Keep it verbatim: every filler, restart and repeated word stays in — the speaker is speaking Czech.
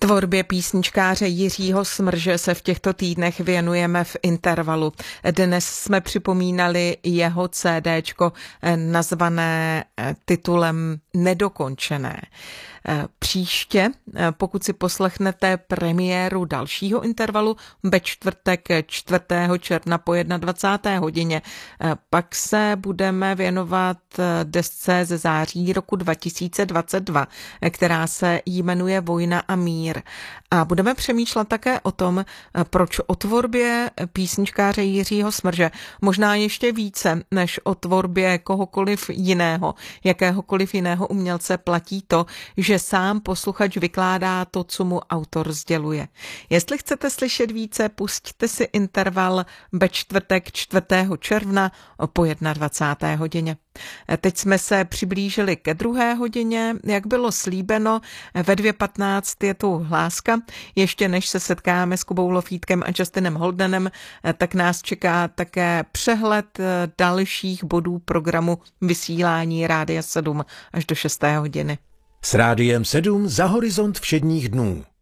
Tvorbě písničkáře Jiřího Smrže se v těchto týdnech věnujeme v Intervalu. Dnes jsme připomínali jeho CDčko nazvané titulem Nedokončené. Příště, pokud si poslechnete premiéru dalšího Intervalu ve čtvrtek čtvrtého června po dvacáté jedné hodině, pak se budeme věnovat desce ze září roku dva tisíce dvacet dva, která se jmenuje Vojna a mír. A budeme přemýšlet také o tom, proč o tvorbě písničkáře Jiřího Smrže možná ještě více než o tvorbě kohokoliv jiného, jakéhokoliv jiného umělce platí to, že sám posluchač vykládá to, co mu autor sděluje. Jestli chcete slyšet více, pusťte si Interval ve čtvrtek čtvrtého června po dvacáté jedné hodině. Teď jsme se přiblížili ke druhé hodině, jak bylo slíbeno, ve dvě patnáct je tu hláska. Ještě než se setkáme s Kubou Lofítkem a Justinem Holdenem, tak nás čeká také přehled dalších bodů programu vysílání Rádia sedm až do šesté hodiny. S Rádiem sedm za horizont všedních dnů.